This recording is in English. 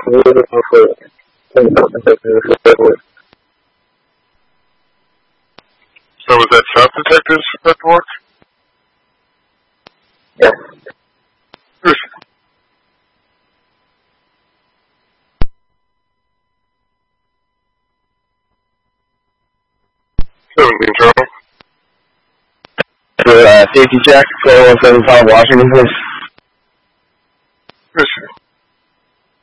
So was that South Detectives report? Yes. Yes. Charles. For safety check, 4175 Washington, please. Yes.